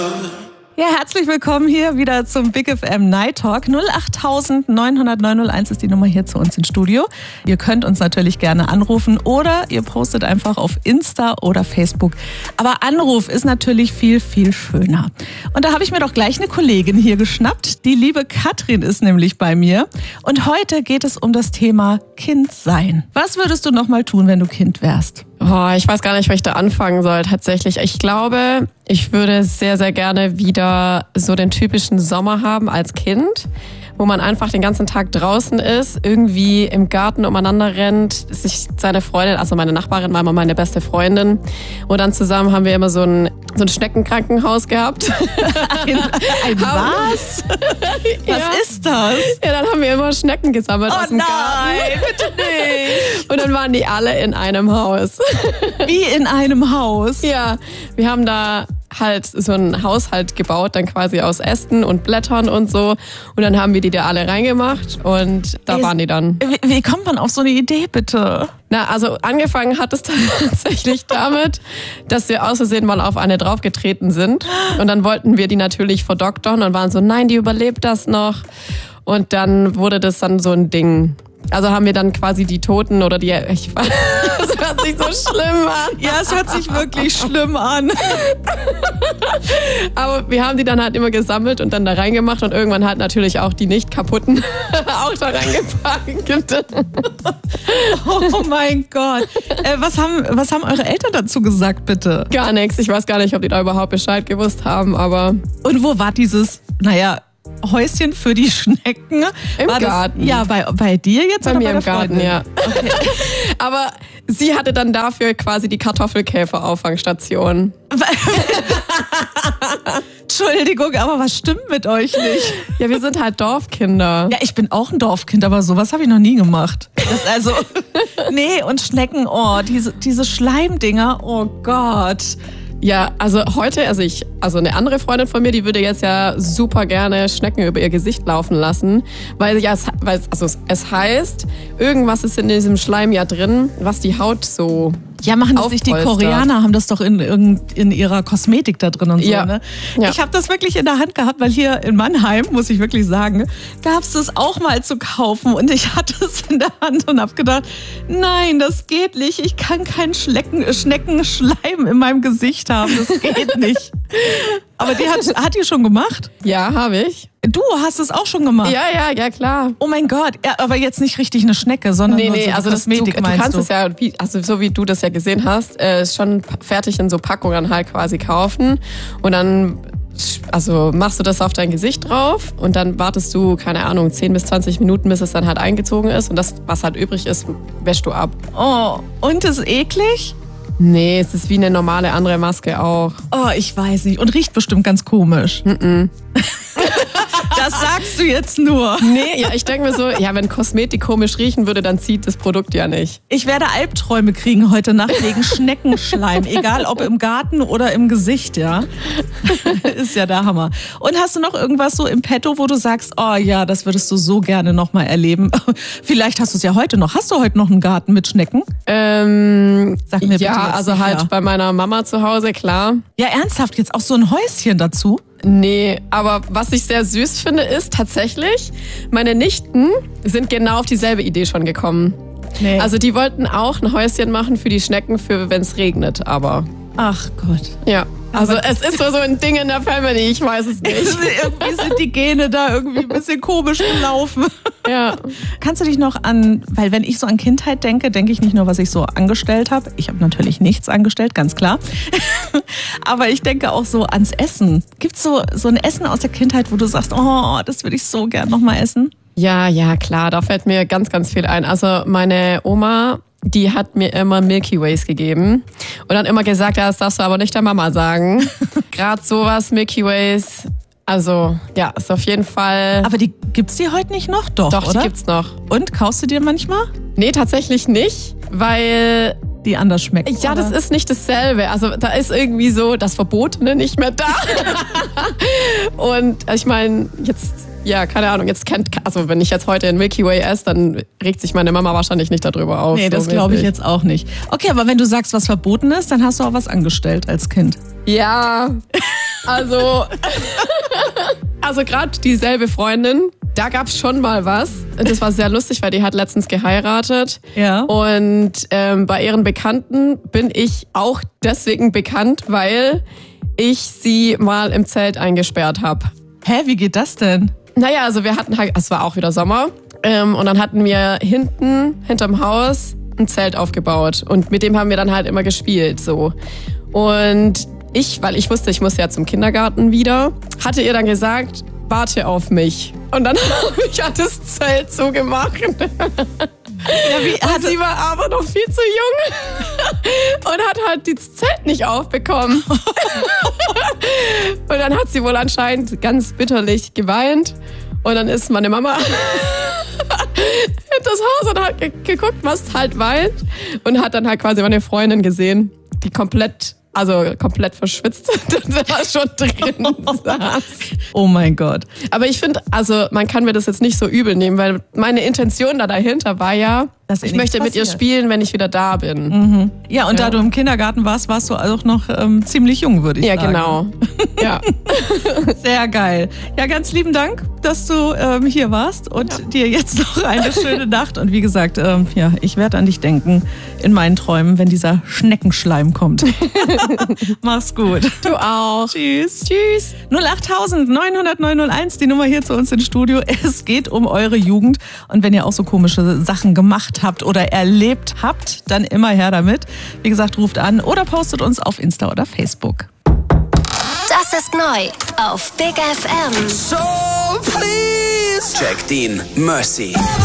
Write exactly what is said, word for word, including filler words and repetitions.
Ja, herzlich willkommen hier wieder zum Big F M Night Talk. null acht neun null null neun null eins ist die Nummer hier zu uns ins Studio. Ihr könnt uns natürlich gerne anrufen oder ihr postet einfach auf Insta oder Facebook. Aber Anruf ist natürlich viel, viel schöner. Und da habe ich mir doch gleich eine Kollegin hier geschnappt. Die liebe Katrin ist nämlich bei mir. Und heute geht es um das Thema Kind sein. Was würdest du noch mal tun, wenn du Kind wärst? Oh, ich weiß gar nicht, wo ich da anfangen soll tatsächlich. Ich glaube, ich würde sehr, sehr gerne wieder so den typischen Sommer haben als Kind, wo man einfach den ganzen Tag draußen ist, irgendwie im Garten umeinander rennt, sich seine Freundin, also meine Nachbarin war immer meine beste Freundin, und dann zusammen haben wir immer so ein, so ein Schneckenkrankenhaus gehabt. Ein, ein was? Ja. Was ist das? Ja, dann haben wir immer Schnecken gesammelt Oh aus dem nein, Garten. bitte nicht. Und dann waren die alle in einem Haus. Wie in einem Haus? Ja, wir haben da halt so einen Haushalt gebaut, dann quasi aus Ästen und Blättern und so. Und dann haben wir die da alle reingemacht und da Ey, waren die dann. Wie, wie kommt man auf so eine Idee, bitte? Na, also angefangen hat es tatsächlich damit, dass wir aus Versehen mal auf eine draufgetreten sind. Und dann wollten wir die natürlich verdoktern und waren so, nein, die überlebt das noch. Und dann wurde das dann so ein Ding. Also haben wir dann quasi die Toten oder die... Ich weiß, das hört sich so schlimm an. Ja, es hört sich wirklich schlimm an. Aber wir haben die dann halt immer gesammelt und dann da reingemacht und irgendwann halt natürlich auch die nicht kaputten auch da reingepackt. Oh mein Gott. Äh, was haben, was haben eure Eltern dazu gesagt, bitte? Gar nichts. Ich weiß gar nicht, ob die da überhaupt Bescheid gewusst haben, aber... Und wo war dieses, naja... Häuschen für die Schnecken? Im war Garten. Das, ja, bei, bei dir jetzt bei oder mir bei im der Garten, Freundin? ja. Okay. Aber sie hatte dann dafür quasi die Kartoffelkäfer-Auffangstation. Entschuldigung, aber was stimmt mit euch nicht? Ja, wir sind halt Dorfkinder. Ja, ich bin auch ein Dorfkind, aber sowas habe ich noch nie gemacht. Das also, nee, und Schnecken, oh, diese, diese Schleimdinger, oh Gott. Ja, also heute, also ich, also eine andere Freundin von mir, die würde jetzt ja super gerne Schnecken über ihr Gesicht laufen lassen, weil ja, es, weil es, also es heißt, irgendwas ist in diesem Schleim ja drin, was die Haut so... Ja, machen das nicht die Koreaner, haben das doch in, in, in ihrer Kosmetik da drin und so, ja. ne? Ja. Ich habe das wirklich in der Hand gehabt, weil hier in Mannheim, muss ich wirklich sagen, gab es das auch mal zu kaufen und ich hatte es in der Hand und habe gedacht, nein, das geht nicht, ich kann keinen Schlecken, Schneckenschleim in meinem Gesicht haben, das geht nicht. Aber die hat, hat die schon gemacht? Ja, habe ich. Du hast es auch schon gemacht? Ja, ja, ja, klar. Oh mein Gott, ja, aber jetzt nicht richtig eine Schnecke, sondern Nee, nur nee, so also das, du, Kosmetik, du meinst kannst du? es ja, wie, also so wie du das ja gesehen hast, äh, ist schon fertig in so Packungen halt quasi kaufen und dann also machst du das auf dein Gesicht drauf und dann wartest du, keine Ahnung, zehn bis zwanzig Minuten, bis es dann halt eingezogen ist und das, was halt übrig ist, wäschst du ab. Oh, und ist eklig? Nee, es ist wie eine normale andere Maske auch. Oh, ich weiß nicht. Und riecht bestimmt ganz komisch. Mm-mm. Das sagst du jetzt nur. Nee, ja, ich denke mir so, ja, wenn Kosmetik komisch riechen würde, dann zieht das Produkt ja nicht. Ich werde Albträume kriegen heute Nacht wegen Schneckenschleim. Egal, ob im Garten oder im Gesicht, ja. Ist ja der Hammer. Und hast du noch irgendwas so im Petto, wo du sagst, oh ja, das würdest du so gerne nochmal erleben? Vielleicht hast du es ja heute noch. Hast du heute noch einen Garten mit Schnecken? Ähm, Sag mir bitte ja, jetzt also nicht, halt ja. bei meiner Mama zu Hause, klar. Ja, ernsthaft, jetzt auch so ein Häuschen dazu? Nee, aber was ich sehr süß finde, ist tatsächlich, meine Nichten sind genau auf dieselbe Idee schon gekommen. Nee. Also die wollten auch ein Häuschen machen für die Schnecken, für wenn es regnet, aber... Ach Gott. Ja, also Aber- es ist so ein Ding in der Family, ich weiß es nicht. Irgendwie sind die Gene da irgendwie ein bisschen komisch gelaufen. Ja. Kannst du dich noch an, weil wenn ich so an Kindheit denke, denke ich nicht nur, was ich so angestellt habe. Ich habe natürlich nichts angestellt, ganz klar. Aber ich denke auch so ans Essen. Gibt's so, so ein Essen aus der Kindheit, wo du sagst, oh, das würde ich so gern nochmal essen? Ja, ja, klar, da fällt mir ganz, ganz viel ein. Also meine Oma, die hat mir immer Milky Ways gegeben und dann immer gesagt, ja, das darfst du aber nicht der Mama sagen. Gerade sowas, Milky Ways, also ja, ist auf jeden Fall... Aber die gibt's die heute nicht noch? Doch, Doch, oder? die gibt's noch. Und kaufst du dir manchmal? Nee, tatsächlich nicht, weil... Die anders schmecken. Ja, das ist nicht dasselbe. Also da ist irgendwie so das Verbotene nicht mehr da. Und ich meine, jetzt, ja, keine Ahnung, jetzt kennt, also wenn ich jetzt heute ein Milky Way esse, dann regt sich meine Mama wahrscheinlich nicht darüber auf. Nee, das so glaube ich mäßig. jetzt auch nicht. Okay, aber wenn du sagst, was verboten ist, dann hast du auch was angestellt als Kind. Ja, Also, also gerade dieselbe Freundin, da gab es schon mal was. Das war sehr lustig, weil die hat letztens geheiratet. Ja. Und ähm, bei ihren Bekannten bin ich auch deswegen bekannt, weil ich sie mal im Zelt eingesperrt habe. Hä, wie geht das denn? Naja, also wir hatten halt, es war auch wieder Sommer. Ähm, und dann hatten wir hinten, hinterm Haus, ein Zelt aufgebaut. Und mit dem haben wir dann halt immer gespielt, so. Und ich, weil ich wusste, ich muss ja zum Kindergarten wieder, hatte ihr dann gesagt, warte auf mich. Und dann habe ich halt das Zelt zugemacht. Ja, wie, und sie war aber noch viel zu jung und hat halt das Zelt nicht aufbekommen. Und dann hat sie wohl anscheinend ganz bitterlich geweint. Und dann ist meine Mama in das Haus und hat ge- geguckt, was halt weint. Und hat dann halt quasi meine Freundin gesehen, die komplett, also komplett verschwitzt da schon drin saß. Oh mein Gott. Aber ich finde, also man kann mir das jetzt nicht so übel nehmen, weil meine Intention da dahinter war ja, Dass ich ihr möchte nichts mit ihr passiert. spielen, wenn ich wieder da bin. Mhm. Ja, und Ja. da du im Kindergarten warst, warst du auch noch ähm, ziemlich jung, würde ich Ja, sagen. genau. Ja. Sehr geil. Ja, ganz lieben Dank, dass du ähm, hier warst und Ja. dir jetzt noch eine schöne Nacht. Und wie gesagt, ähm, ja, ich werde an dich denken in meinen Träumen, wenn dieser Schneckenschleim kommt. Mach's gut. Du auch. Tschüss. Tschüss. null acht neun null null neun null eins, die Nummer hier zu uns ins Studio. Es geht um eure Jugend. Und wenn ihr auch so komische Sachen gemacht habt oder erlebt habt, dann immer her damit. Wie gesagt, ruft an oder postet uns auf Insta oder Facebook. Das ist neu auf Big F M. So please. Jack Dean, Mercy.